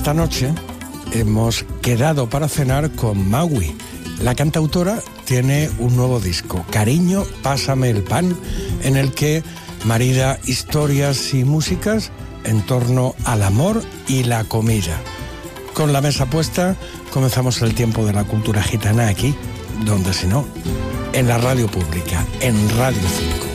Esta noche hemos quedado para cenar con Maui. La cantautora tiene un nuevo disco, Cariño, pásame el pan, en el que marida historias y músicas en torno al amor y la comida. Con la mesa puesta, comenzamos el tiempo de la cultura gitana aquí, donde si no, en la radio pública, en Radio 5.